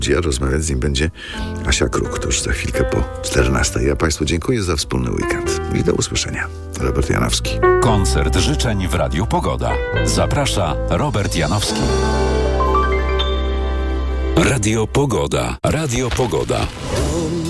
Rozmawiać z nim będzie Asia Kruk, to już za chwilkę po 14. Ja Państwu dziękuję za wspólny weekend i do usłyszenia. Robert Janowski. Koncert życzeń w Radiu Pogoda. Zaprasza Robert Janowski. Radio Pogoda. Radio Pogoda.